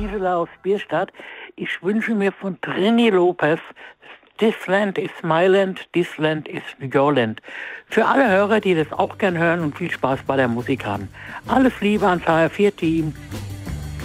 Gisela aus Bierstadt. Ich wünsche mir von Trini Lopez This Land is my land, this land is your land. Für alle Hörer, die das auch gern hören und viel Spaß bei der Musik haben. Alles Liebe ans HR4-Team.